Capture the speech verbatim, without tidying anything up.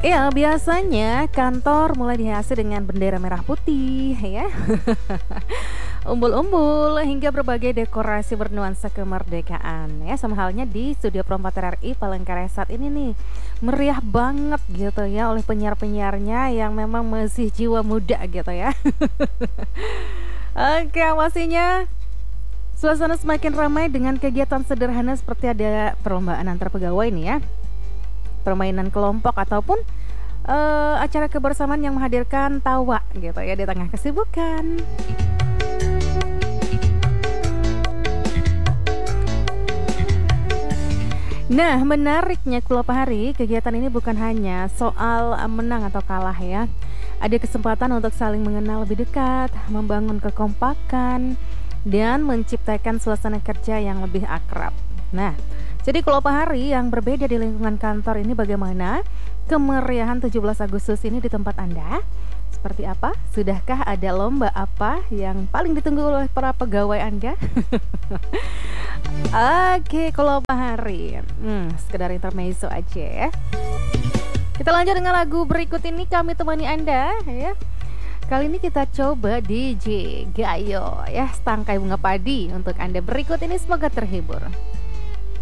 Ya, biasanya kantor mulai dihiasi dengan bendera merah putih, ya. Umbul-umbul hingga berbagai dekorasi bernuansa kemerdekaan, ya. Sama halnya di studio Perempat R I Palangkaraya saat ini nih, meriah banget gitu ya oleh penyiar-penyiarnya yang memang masih jiwa muda gitu ya. Oke, pastinya suasana semakin ramai dengan kegiatan sederhana seperti ada perlombaan antar pegawai nih ya, permainan kelompok ataupun eh, acara kebersamaan yang menghadirkan tawa gitu ya di tengah kesibukan. Nah, menariknya Pulau Pahari, kegiatan ini bukan hanya soal eh, menang atau kalah ya. Ada kesempatan untuk saling mengenal lebih dekat, membangun kekompakan, dan menciptakan suasana kerja yang lebih akrab. Nah, jadi Pulau Pahari yang berbeda di lingkungan kantor ini bagaimana? Kemeriahan tujuh belas Agustus ini di tempat Anda? Seperti apa? Sudahkah ada lomba apa yang paling ditunggu oleh para pegawai Anda? Oke, kalau Pak Hari, hmm, sekedar intermezzo aja ya. Kita lanjut dengan lagu berikut ini, kami temani Anda ya. Kali ini kita coba D J Gayo ya, setangkai bunga padi untuk Anda berikut ini, semoga terhibur.